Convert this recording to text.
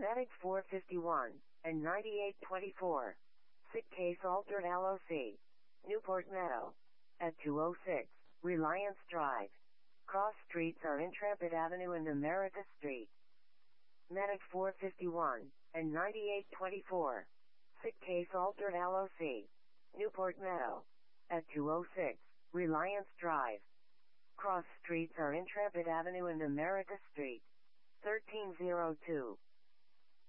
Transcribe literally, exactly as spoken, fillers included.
Medic four fifty-one and ninety-eight twenty-four. Sick case altered L O C. Newport Meadow. At two oh six, Reliance Drive. Cross streets are Intrepid Avenue and America Street. Medic four fifty-one and ninety-eight twenty-four. Sick case altered L O C. Newport Meadow. At two oh six, Reliance Drive. Cross streets are Intrepid Avenue and America Street. thirteen oh two.